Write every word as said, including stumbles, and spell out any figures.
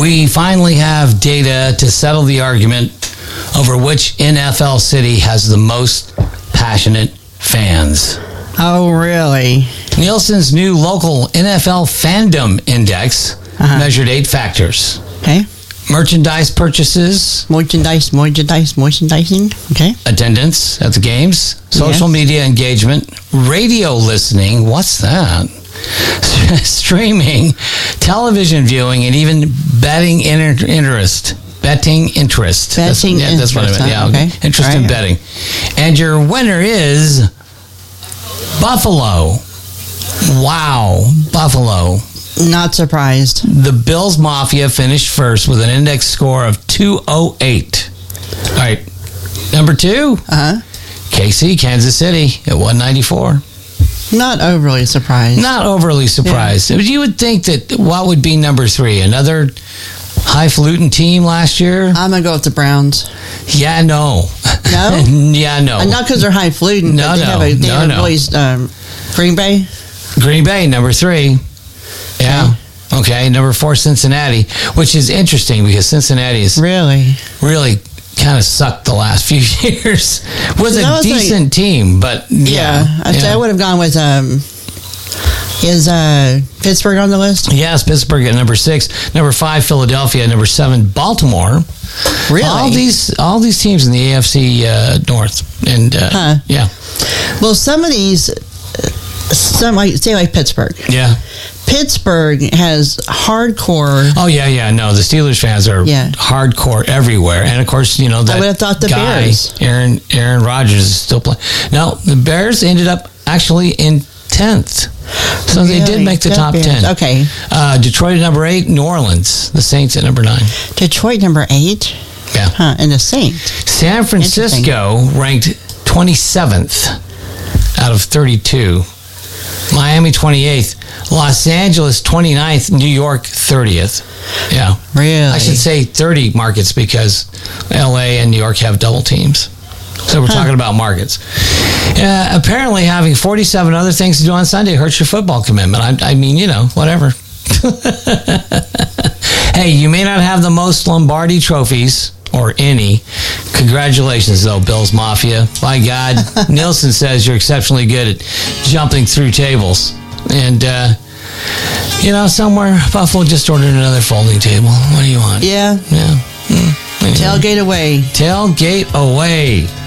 We finally have data to settle the argument over which N F L city has the most passionate fans. Oh, really? Nielsen's new local N F L fandom index uh-huh. measured eight factors. Okay. Merchandise purchases. Merchandise, merchandise, merchandising. Okay. Attendance at the games. Social yes. media engagement. Radio listening. What's that? Streaming. Television viewing. And even betting inter- interest. Betting interest. Betting that's, yeah, interest. That's what I meant. Yeah. Okay. Interest right. in betting. And your winner is Buffalo. Wow. Buffalo. Not surprised. The Bills Mafia finished first with an index score of two oh eight. All right. Number two, uh-huh. K C, Kansas City at one ninety-four. Not overly surprised. Not overly surprised. Yeah. You would think that what would be number three? Another highfalutin team last year? I'm going to go with the Browns. Yeah, no. No? yeah, no. And not because they're highfalutin. No, but they no. Have a, they no, have no. Really, um, Green Bay? Green Bay, number three. Yeah. Okay. okay. Number four, Cincinnati, which is interesting because Cincinnati is really, really kind of sucked the last few years. Was so a decent like, team, but yeah. Yeah. I, yeah. I would have gone with, um, is uh, Pittsburgh on the list? Yes, Pittsburgh at number six. Number five, Philadelphia. At number seven, Baltimore. Really? All these, all these teams in the A F C uh, North. And uh, huh. yeah. Well, some of these, some like, say like Pittsburgh. Yeah. Pittsburgh has hardcore. Oh yeah, yeah. No, the Steelers fans are yeah. hardcore everywhere, and of course, you know that I would have thought the guy, Bears. Aaron Aaron Rodgers is still playing. No, the Bears ended up actually in tenth, so really? they did make the Go top Bears. ten. Okay. Uh, Detroit at number eight, New Orleans, the Saints at number nine. Detroit number eight. Yeah. Huh, and the Saints. San Francisco ranked twenty-seventh out of thirty-two. Miami twenty-eighth. Los Angeles twenty-ninth, New York thirtieth. Yeah. Really? I should say thirty markets because L A and New York have double teams. So we're huh. talking about markets. Uh, apparently having forty-seven other things to do on Sunday hurts your football commitment. I, I mean, you know, whatever. Hey, you may not have the most Lombardi trophies or any. Congratulations, though, Bills Mafia. By God, Nielsen says you're exceptionally good at jumping through tables. And, uh, you know, somewhere, Buffalo just ordered another folding table. What do you want? Yeah. Yeah. Mm. Tailgate away. Tailgate away.